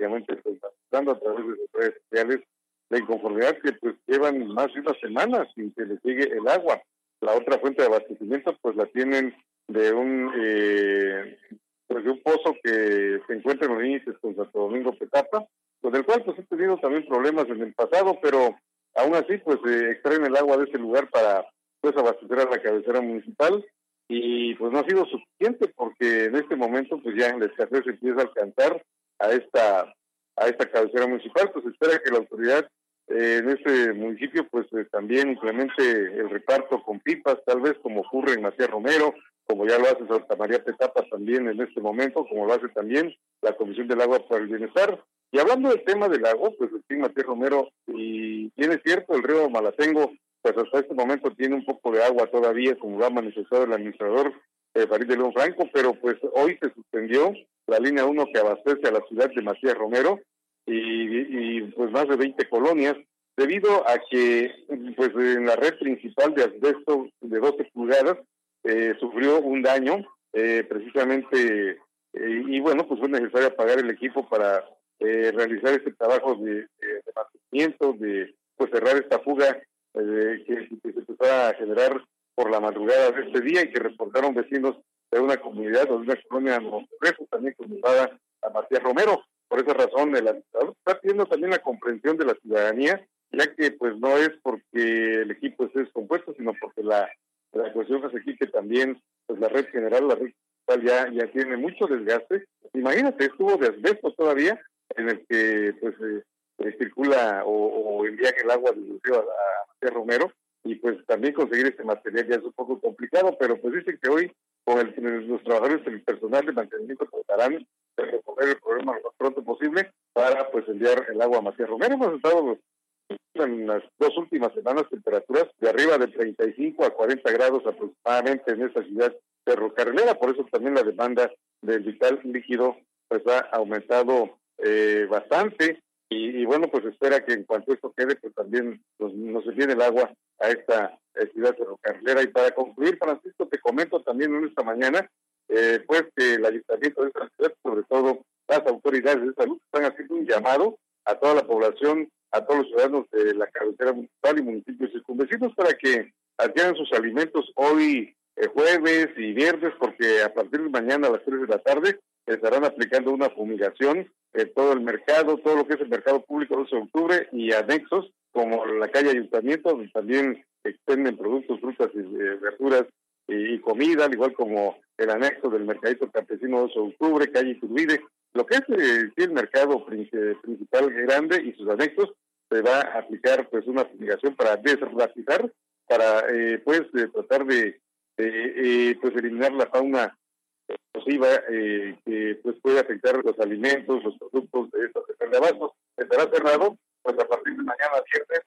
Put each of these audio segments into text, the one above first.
prácticamente pues dando a través de sus redes sociales la inconformidad que pues llevan más de una semana sin que les llegue el agua. La otra fuente de abastecimiento pues la tienen de de un pozo que se encuentra en los límites con Santo Domingo Petapa, con el cual pues he tenido también problemas en el pasado, pero aún así pues extraen el agua de ese lugar para pues abastecer a la cabecera municipal, y pues no ha sido suficiente porque en este momento pues ya la escasez empieza a alcanzar a esta cabecera municipal. Pues espera que la autoridad en este municipio pues también implemente el reparto con pipas, tal vez como ocurre en Matías Romero, como ya lo hace Santa María Petapa también en este momento, como lo hace también la Comisión del Agua para el Bienestar. Y hablando del tema del agua, pues aquí en Matías Romero, y bien es cierto, el río Malatengo pues hasta este momento tiene un poco de agua todavía, como lo ha manifestado el administrador Farid de León Franco, pero pues hoy se suspendió la línea 1 que abastece a la ciudad de Matías Romero y pues más de 20 colonias, debido a que pues en la red principal de asbesto de 12 pulgadas sufrió un daño, precisamente, y bueno, pues fue necesario pagar el equipo para realizar este trabajo de mantenimiento, de pues cerrar esta fuga que se empezó a generar por la madrugada de este día y que reportaron vecinos de una comunidad o de una colonia Monterrey, también conectada a Matías Romero. Por esa razón, el administrador está pidiendo también la comprensión de la ciudadanía, ya que pues no es porque el equipo esté descompuesto, sino porque la cuestión es aquí que también pues la red general, la red principal ya tiene mucho desgaste. Imagínate, estuvo de asbesto todavía, en el que pues circula o envía el agua del río a Matías Romero, y pues también conseguir este material ya es un poco complicado, pero pues dicen que hoy con los trabajadores, el personal de mantenimiento tratarán de resolver el problema lo más pronto posible para pues enviar el agua a Matías Romero. Hemos estado en las 2 últimas semanas temperaturas de arriba de 35 a 40 grados aproximadamente en esta ciudad ferrocarrilera, por eso también la demanda del vital líquido pues ha aumentado bastante, y bueno, pues espera que en cuanto esto quede pues también nos envíe el agua a esta ciudad ferrocarrilera. Y para concluir, Francisco, te comento también en esta mañana pues que el ayuntamiento de esta ciudad, sobre todo las autoridades de salud, están haciendo un llamado a toda la población, a todos los ciudadanos de la cabecera municipal y municipios circunvecinos para que adquieran sus alimentos hoy jueves y viernes, porque a partir de mañana a las 3 de la tarde estarán aplicando una fumigación en todo el mercado, todo lo que es el mercado público 12 de octubre y anexos, como la calle Ayuntamiento, donde también expenden productos, frutas y verduras y comida, al igual como el anexo del mercadito campesino 12 de octubre, calle Iturbide. Lo que es el mercado principal grande y sus anexos, se va a aplicar pues una fumigación para desratizar, para tratar de pues eliminar la fauna nociva que pues puede afectar los alimentos, los productos de esta central de abastos. Estará cerrado pues a partir de mañana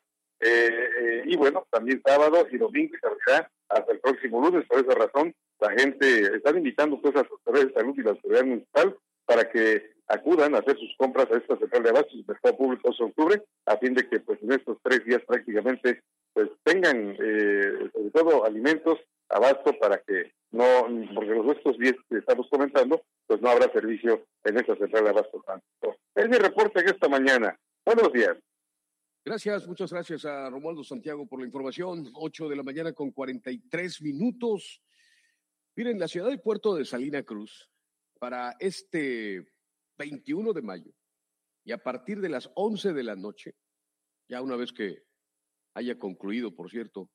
viernes y bueno, también sábado y domingo, y se abrirá hasta el próximo lunes. Por esa razón la gente están invitando pues a las autoridades de salud y la autoridad municipal para que acudan a hacer sus compras a esta central de abastos del mercado público 12 de octubre, a fin de que pues en estos 3 días prácticamente pues tengan sobre todo alimentos, abasto, para que no, porque los estos días que estamos comentando, pues no habrá servicio en esta central de abasto. Es mi reporte en esta mañana. Buenos días. Gracias, muchas gracias a Romualdo Santiago por la información. 8 de la mañana con 43 minutos. Miren, la ciudad y puerto de Salina Cruz, para este 21 de mayo, y a partir de las 11 de la noche, ya una vez que haya concluido, por cierto,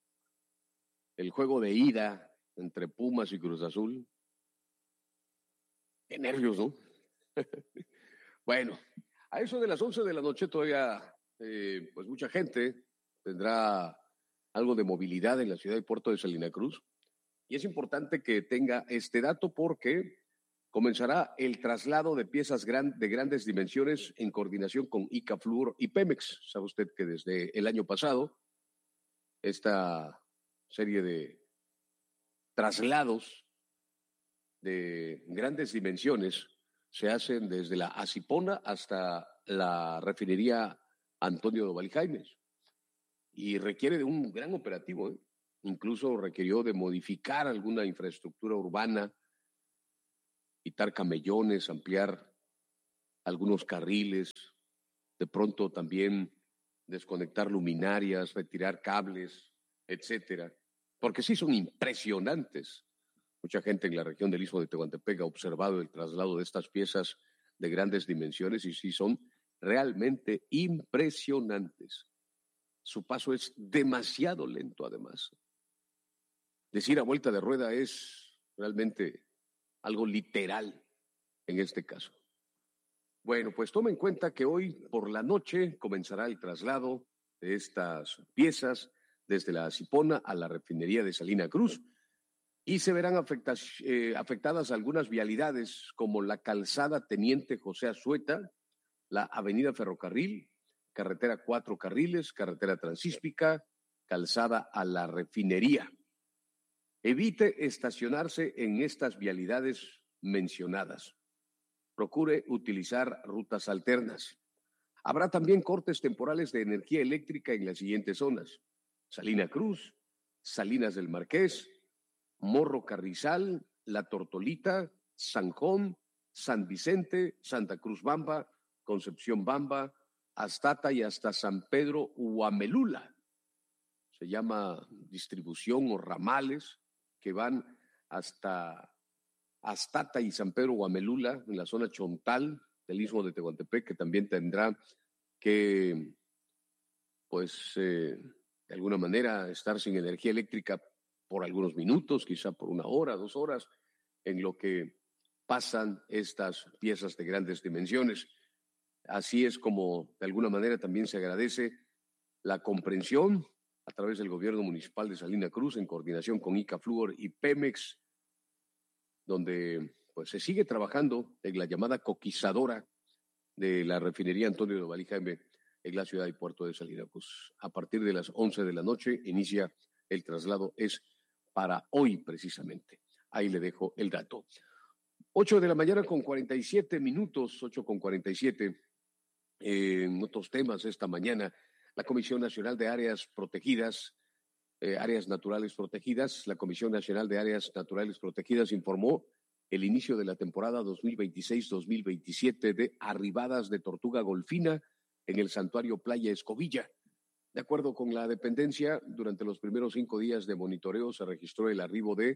el juego de ida entre Pumas y Cruz Azul. Qué nervios, ¿no? Bueno, a eso de las 11 de la noche todavía, pues mucha gente tendrá algo de movilidad en la ciudad y puerto de Salina Cruz. Y es importante que tenga este dato porque comenzará el traslado de piezas de grandes dimensiones en coordinación con Icaflur y Pemex. Sabe usted que desde el año pasado esta serie de traslados de grandes dimensiones se hacen desde la Asipona hasta la refinería Antonio Doval Jaimes, y requiere de un gran operativo, ¿eh? Incluso requirió de modificar alguna infraestructura urbana, quitar camellones, ampliar algunos carriles, de pronto también desconectar luminarias, retirar cables, etcétera, porque sí son impresionantes. Mucha gente en la región del Istmo de Tehuantepec ha observado el traslado de estas piezas de grandes dimensiones y sí son realmente impresionantes. Su paso es demasiado lento, además. Decir a vuelta de rueda es realmente algo literal en este caso. Bueno, pues tome en cuenta que hoy por la noche comenzará el traslado de estas piezas desde la Cipona a la refinería de Salina Cruz y se verán afectadas algunas vialidades como la calzada Teniente José Azueta, la avenida Ferrocarril, carretera 4 carriles, carretera transísmica, calzada a la refinería. Evite estacionarse en estas vialidades mencionadas. Procure utilizar rutas alternas. Habrá también cortes temporales de energía eléctrica en las siguientes zonas: Salina Cruz, Salinas del Marqués, Morro Carrizal, La Tortolita, Sanjón, San Vicente, Santa Cruz Bamba, Concepción Bamba, Astata y hasta San Pedro Huamelula. Se llama distribución o ramales que van hasta Astata y San Pedro Huamelula, en la zona Chontal del Istmo de Tehuantepec, que también tendrá que, de alguna manera, estar sin energía eléctrica por algunos minutos, quizá por 1 hora, 2 horas, en lo que pasan estas piezas de grandes dimensiones. Así es como, de alguna manera, también se agradece la comprensión a través del gobierno municipal de Salina Cruz, en coordinación con ICA Fluor y Pemex, donde pues se sigue trabajando en la llamada coquizadora de la refinería Antonio de Ovalle Jaime en la ciudad y puerto de Salina Cruz. A partir de las 11 de la noche inicia el traslado, es para hoy precisamente. Ahí le dejo el dato. 8 de la mañana con 47 minutos, 8 con 47. En otros temas esta mañana, la Comisión Nacional de Áreas Protegidas, Áreas Naturales Protegidas, la Comisión Nacional de Áreas Naturales Protegidas informó el inicio de la temporada 2026-2027 de arribadas de tortuga golfina en el santuario Playa Escobilla. De acuerdo con la dependencia, durante los primeros 5 días de monitoreo se registró el arribo de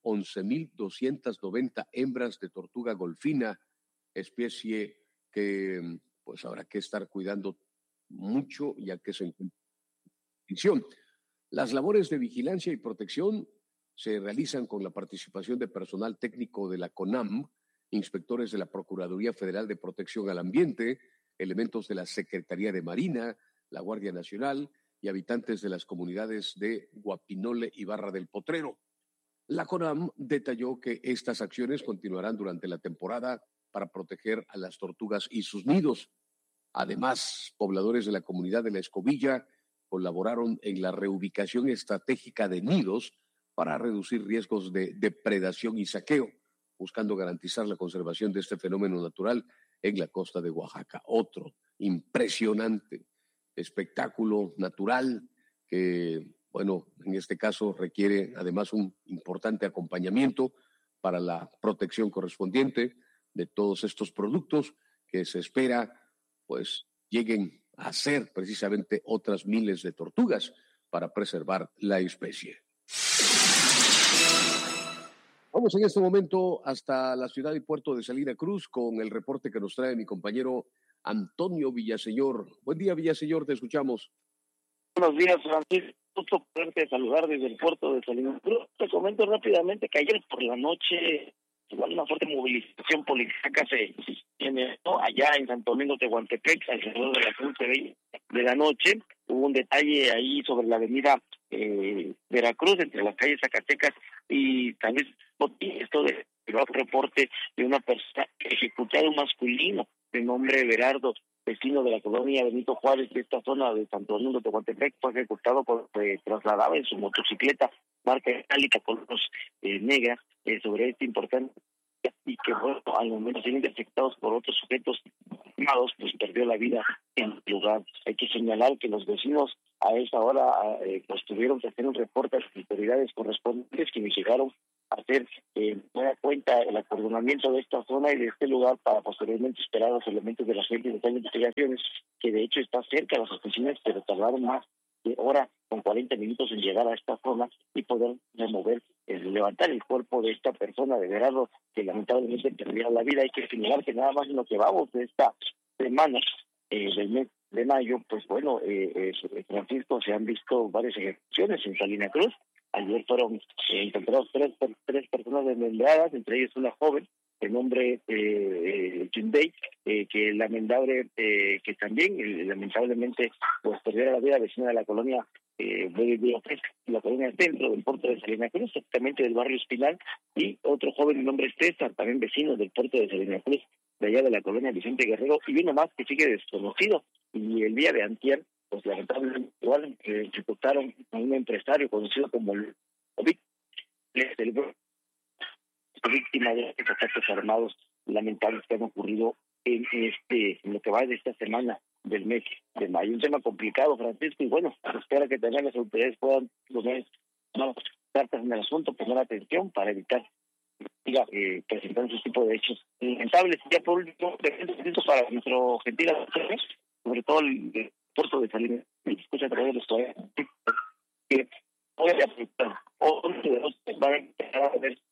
11,290 hembras de tortuga golfina, especie que pues habrá que estar cuidando mucho ya que se encuentra en extinción. Las labores de vigilancia y protección se realizan con la participación de personal técnico de la CONAM, inspectores de la Procuraduría Federal de Protección al Ambiente, elementos de la Secretaría de Marina, la Guardia Nacional y habitantes de las comunidades de Guapinole y Barra del Potrero. La CONAM detalló que estas acciones continuarán durante la temporada para proteger a las tortugas y sus nidos. Además, pobladores de la comunidad de La Escobilla colaboraron en la reubicación estratégica de nidos para reducir riesgos de depredación y saqueo, buscando garantizar la conservación de este fenómeno natural en la costa de Oaxaca. Otro impresionante espectáculo natural que, bueno, en este caso requiere además un importante acompañamiento para la protección correspondiente de todos estos productos que se espera pues lleguen a ser precisamente otras miles de tortugas para preservar la especie. Vamos en este momento hasta la ciudad y puerto de Salina Cruz con el reporte que nos trae mi compañero Antonio Villaseñor. Buen día, Villaseñor, te escuchamos. Buenos días, Francisco. Gusto poderte saludar desde el puerto de Salina Cruz. Te comento rápidamente que ayer por la noche, igual una fuerte movilización policíaca se generó allá en Santo Domingo Tehuantepec, alrededor de las 11:20 de la noche. Hubo un detalle ahí sobre la avenida Veracruz, entre las calles Zacatecas y también esto de un reporte de una persona ejecutado masculino de nombre Berardo, vecino de la colonia Benito Juárez, de esta zona de Santo Domingo de Tehuantepec, fue ejecutado por trasladaba en su motocicleta marca itálica color negra sobre este importante y que bueno, al momento de ser interceptados por otros sujetos armados, pues perdió la vida en el lugar. Hay que señalar que los vecinos a esa hora pues tuvieron que hacer un reporte a las autoridades correspondientes, quienes llegaron a hacer buena cuenta el acordonamiento de esta zona y de este lugar para posteriormente esperar a los elementos de la Agencia de Investigaciones, que de hecho está cerca de las oficinas, pero tardaron más de hora con 40 minutos en llegar a esta zona y poder remover, levantar el cuerpo de esta persona de Gerardo, que lamentablemente perdió la vida. Hay que señalar que nada más en lo que vamos de esta semana del mes de mayo, pues bueno, Francisco, se han visto varias ejecuciones en Salina Cruz. Ayer fueron encontrados tres personas desmembradas, entre ellas una joven de nombre Chundey, que que también lamentablemente pues perdiera la vida, vecina de la colonia la colonia centro del puerto de Salina Cruz, exactamente del barrio Espinal, y otro joven de nombre César, también vecino del puerto de Salina Cruz, de allá de la colonia Vicente Guerrero, y uno más que sigue desconocido. Y el día de antier, pues lamentablemente igual ejecutaron a un empresario conocido como el víctima de estos ataques armados lamentables que han ocurrido en lo que va de esta semana del mes de mayo. Un tema complicado, Francisco, y bueno, espero que también las autoridades puedan poner cartas en el asunto, poner atención para evitar presentar ese tipo de hechos lamentables. Ya por último, para nuestro gentil auditorio, sobre todo el puerto de Salinas, escucha a través de los que puede afectar o van a empezar a ver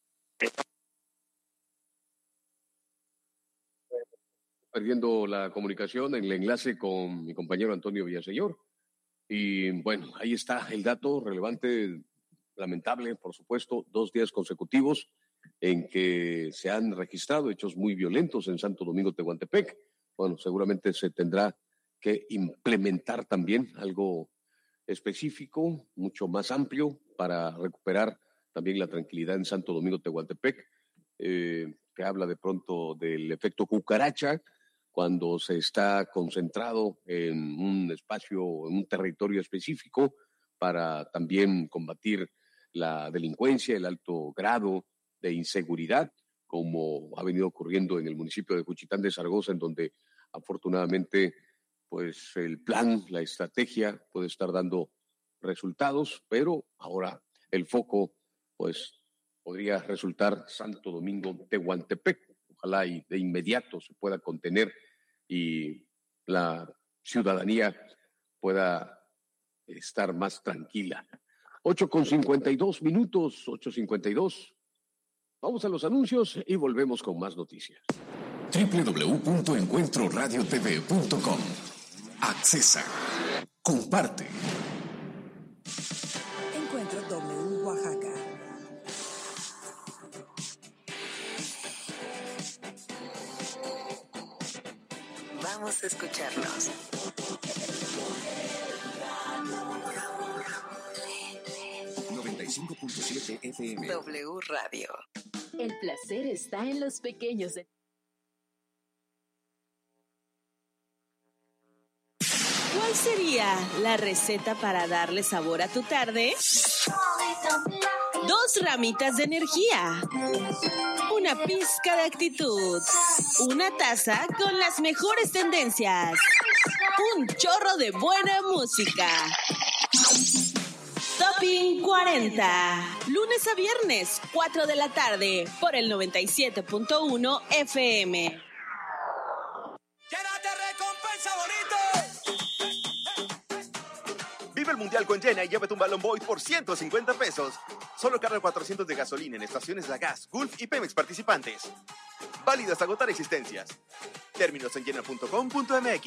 perdiendo la comunicación, el enlace con mi compañero Antonio Villaseñor. Y bueno, ahí está el dato relevante, lamentable, por supuesto, 2 días consecutivos en que se han registrado hechos muy violentos en Santo Domingo Tehuantepec. Bueno, seguramente se tendrá que implementar también algo específico, mucho más amplio, para recuperar también la tranquilidad en Santo Domingo Tehuantepec, que habla de pronto del efecto cucaracha, cuando se está concentrado en un espacio, en un territorio específico, para también combatir la delincuencia, el alto grado de inseguridad, como ha venido ocurriendo en el municipio de Juchitán de Zaragoza, en donde afortunadamente pues el plan, la estrategia puede estar dando resultados, pero ahora el foco pues podría resultar Santo Domingo Tehuantepec. Ojalá y de inmediato se pueda contener y la ciudadanía pueda estar más tranquila. 8:52 minutos, 8:52. Vamos a los anuncios y volvemos con más noticias. www.encuentroradiotv.com. Accesa. Comparte. Encuentro W Oaxaca. Vamos a escucharnos. FM. W Radio. El placer está en los pequeños detalles. ¿Cuál sería la receta para darle sabor a tu tarde? 2 ramitas de energía, una pizca de actitud, una taza con las mejores tendencias, un chorro de buena música. Topping 40, lunes a viernes, 4 de la tarde, por el 97.1 FM. ¡Llénate recompensa bonito! Vive el Mundial con Llena y llévate un balón Boyd por 150 pesos. Solo carga 400 de gasolina en estaciones La Gas, Gulf y Pemex participantes. Válido hasta agotar existencias. Términos en llena.com.mx.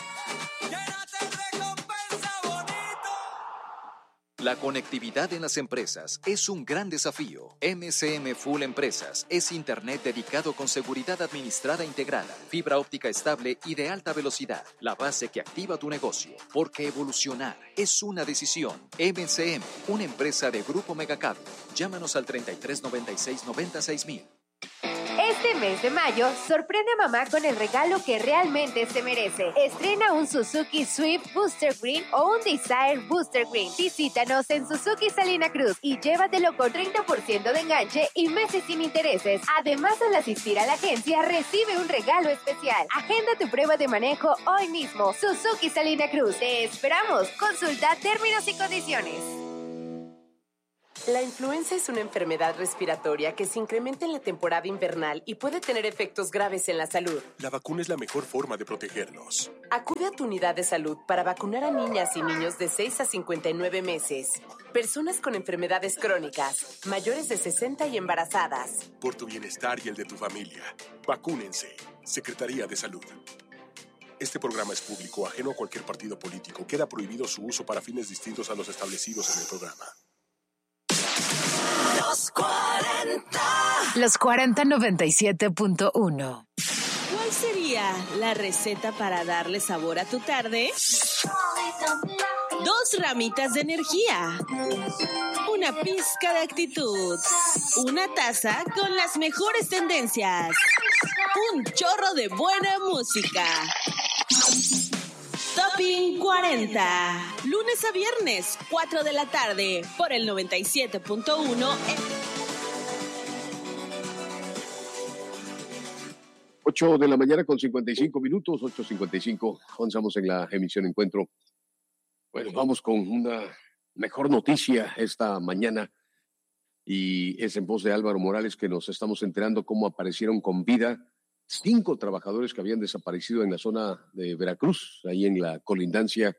La conectividad en las empresas es un gran desafío. MCM Full Empresas es internet dedicado con seguridad administrada integrada, fibra óptica estable y de alta velocidad, la base que activa tu negocio, porque evolucionar es una decisión. MCM, una empresa de Grupo Megacable. Llámanos al 3396 96000. Este mes de mayo, sorprende a mamá con el regalo que realmente se merece. Estrena un Suzuki Swift Booster Green o un Desire Booster Green. Visítanos en Suzuki Salina Cruz y llévatelo con 30% de enganche y meses sin intereses. Además, al asistir a la agencia, recibe un regalo especial. Agenda tu prueba de manejo hoy mismo. Suzuki Salina Cruz. Te esperamos. Consulta términos y condiciones. La influenza es una enfermedad respiratoria que se incrementa en la temporada invernal y puede tener efectos graves en la salud. La vacuna es la mejor forma de protegernos. Acude a tu unidad de salud para vacunar a niñas y niños de 6 a 59 meses, personas con enfermedades crónicas, mayores de 60 y embarazadas. Por tu bienestar y el de tu familia, vacúnense. Secretaría de Salud. Este programa es público, ajeno a cualquier partido político. Queda prohibido su uso para fines distintos a los establecidos en el programa. Los 40. Los 40-97.1. ¿Cuál sería la receta para darle sabor a tu tarde? 2 ramitas de energía, una pizca de actitud, una taza con las mejores tendencias, un chorro de buena música. Topping 40, lunes a viernes, 4 de la tarde, por el 97.1. 8 de la mañana con 55 minutos, 8:55. Avanzamos en la emisión Encuentro. Bueno, vamos con una mejor noticia esta mañana y es en voz de Álvaro Morales que nos estamos enterando cómo aparecieron con vida 5 trabajadores que habían desaparecido en la zona de Veracruz, ahí en la colindancia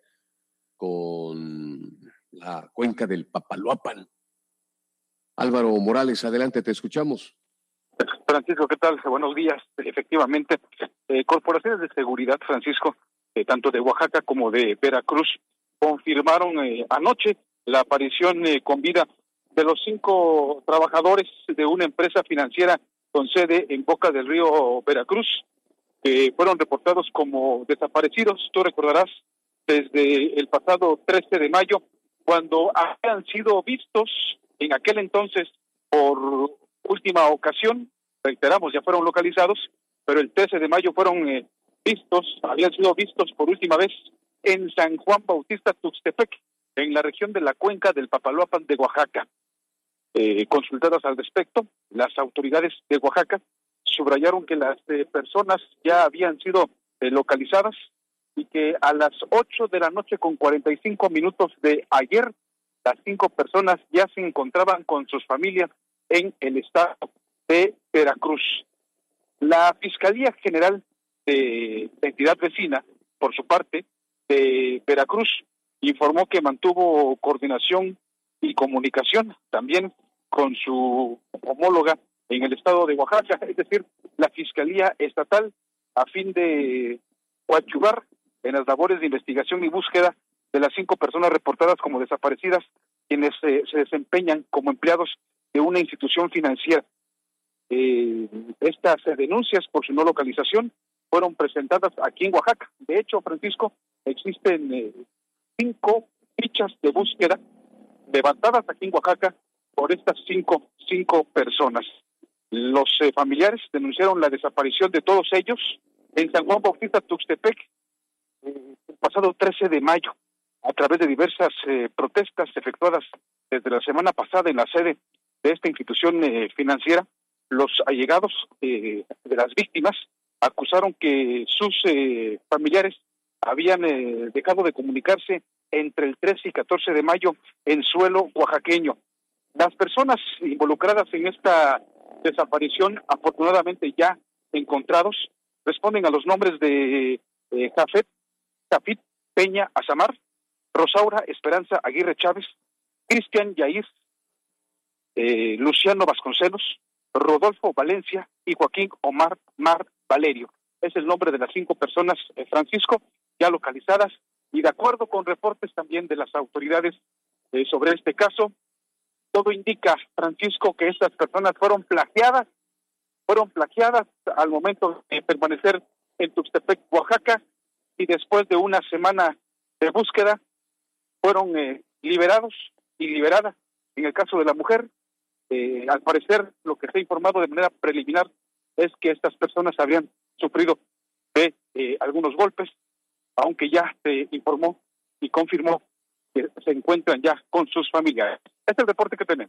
con la cuenca del Papaloapan. Álvaro Morales, adelante, te escuchamos. Francisco, ¿qué tal? Buenos días. Efectivamente, corporaciones de seguridad, Francisco, tanto de Oaxaca como de Veracruz, confirmaron anoche la aparición con vida de los 5 trabajadores de una empresa financiera con sede en Boca del Río, Veracruz, que fueron reportados como desaparecidos. Tú recordarás, desde el pasado 13 de mayo, cuando habían sido vistos en aquel entonces por última ocasión, reiteramos, ya fueron localizados, pero el 13 de mayo fueron habían sido vistos por última vez en San Juan Bautista Tuxtepec, en la región de la cuenca del Papaloapan de Oaxaca. Consultadas al respecto, las autoridades de Oaxaca subrayaron que las personas ya habían sido localizadas y que a las 8 de la noche con 45 minutos de ayer, las 5 personas ya se encontraban con sus familias en el estado de Veracruz. La Fiscalía General de la entidad vecina, por su parte, de Veracruz, informó que mantuvo coordinación y comunicación también con su homóloga en el estado de Oaxaca, es decir, la Fiscalía Estatal, a fin de coadyuvar en las labores de investigación y búsqueda de las 5 personas reportadas como desaparecidas, quienes se desempeñan como empleados de una institución financiera. Estas denuncias por su no localización fueron presentadas aquí en Oaxaca. De hecho, Francisco, existen 5 fichas de búsqueda levantadas aquí en Oaxaca por estas cinco personas. Los familiares denunciaron la desaparición de todos ellos en San Juan Bautista Tuxtepec el pasado 13 de mayo, a través de diversas protestas efectuadas desde la semana pasada en la sede de esta institución financiera. Los allegados de las víctimas acusaron que sus familiares habían dejado de comunicarse entre el 13 y 14 de mayo en suelo oaxaqueño. Las personas involucradas en esta desaparición, afortunadamente ya encontrados, responden a los nombres de Jafet Peña Azamar, Rosaura Esperanza Aguirre Chávez, Cristian Yair, Luciano Vasconcelos, Rodolfo Valencia y Joaquín Omar Mar Valerio. Es el nombre de las 5 personas, Francisco, ya localizadas, y de acuerdo con reportes también de las autoridades sobre este caso, todo indica, Francisco, que estas personas fueron plagiadas al momento de permanecer en Tuxtepec, Oaxaca, y después de una semana de búsqueda fueron liberados y liberadas. En el caso de la mujer, al parecer, lo que se ha informado de manera preliminar, es que estas personas habrían sufrido de algunos golpes, aunque ya se informó y confirmó que se encuentran ya con sus familiares. Este es el reporte que tenemos.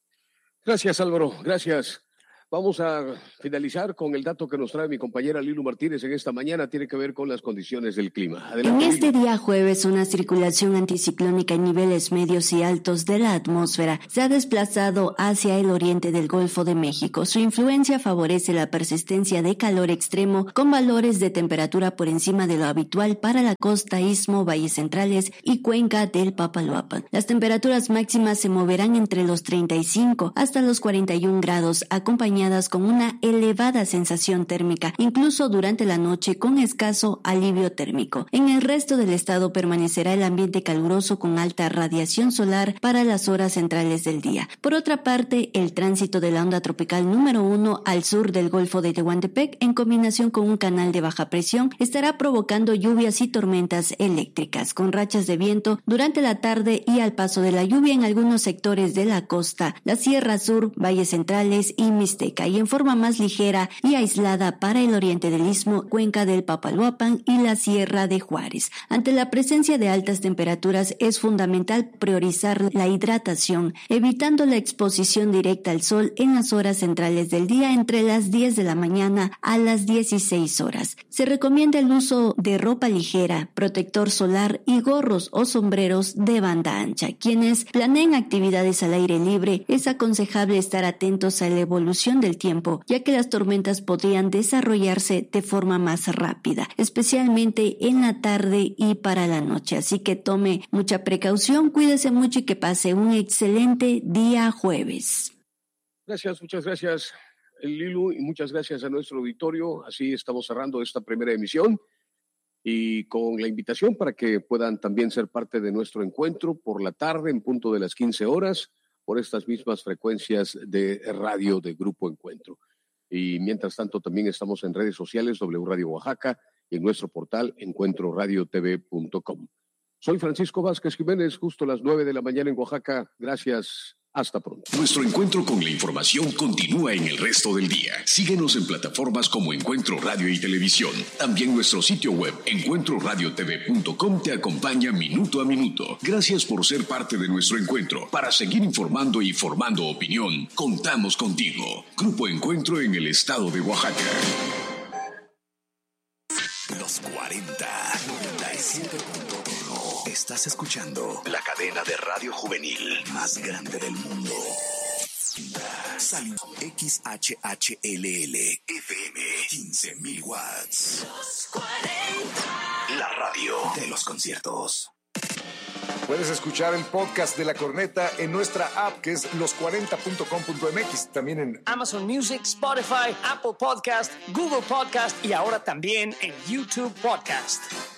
Gracias, Álvaro, gracias. Vamos a finalizar con el dato que nos trae mi compañera Lilu Martínez en esta mañana. Tiene que ver con las condiciones del clima. Adelante, en este Lilu. día jueves, una circulación anticiclónica en niveles medios y altos de la atmósfera se ha desplazado hacia el oriente del Golfo de México. Su influencia favorece la persistencia de calor extremo con valores de temperatura por encima de lo habitual para la costa, istmo, valles centrales y cuenca del Papaloapan. Las temperaturas máximas se moverán entre los 35 hasta los 41 grados, acompañadas con una elevada sensación térmica, incluso durante la noche con escaso alivio térmico. En el resto del estado permanecerá el ambiente caluroso con alta radiación solar para las horas centrales del día. Por otra parte, el tránsito de la onda tropical número 1 al sur del Golfo de Tehuantepec, en combinación con un canal de baja presión, estará provocando lluvias y tormentas eléctricas, con rachas de viento durante la tarde y al paso de la lluvia en algunos sectores de la costa, la Sierra Sur, valles centrales y Mixteca, y en forma más ligera y aislada para el oriente del istmo, cuenca del Papaloapan y la Sierra de Juárez. Ante la presencia de altas temperaturas es fundamental priorizar la hidratación, evitando la exposición directa al sol en las horas centrales del día entre las 10 de la mañana a las 16 horas. Se recomienda el uso de ropa ligera, protector solar y gorros o sombreros de banda ancha. Quienes planeen actividades al aire libre, es aconsejable estar atentos a la evolución del tiempo, ya que las tormentas podrían desarrollarse de forma más rápida, especialmente en la tarde y para la noche. Así que tome mucha precaución, cuídese mucho y que pase un excelente día jueves. Gracias, muchas gracias, Lilu, y muchas gracias a nuestro auditorio. Así estamos cerrando esta primera emisión y con la invitación para que puedan también ser parte de nuestro encuentro por la tarde en punto de las 15 horas. Por estas mismas frecuencias de radio de Grupo Encuentro. Y mientras tanto también estamos en redes sociales, W Radio Oaxaca, y en nuestro portal encuentroradiotv.com. Soy Francisco Vázquez Jiménez, justo a las 9 de la mañana en Oaxaca. Gracias. Hasta pronto. Nuestro encuentro con la información continúa en el resto del día. Síguenos en plataformas como Encuentro Radio y Televisión. También nuestro sitio web, encuentroradiotv.com, te acompaña minuto a minuto. Gracias por ser parte de nuestro encuentro. Para seguir informando y formando opinión, contamos contigo. Grupo Encuentro en el estado de Oaxaca. Los 40, 97.1. Estás escuchando la cadena de radio juvenil más grande del mundo. Salimos XHHLL FM 15,000 watts. Los 40. La radio de los conciertos. Puedes escuchar el podcast de La Corneta en nuestra app, que es los40.com.mx. También en Amazon Music, Spotify, Apple Podcast, Google Podcast y ahora también en YouTube Podcast.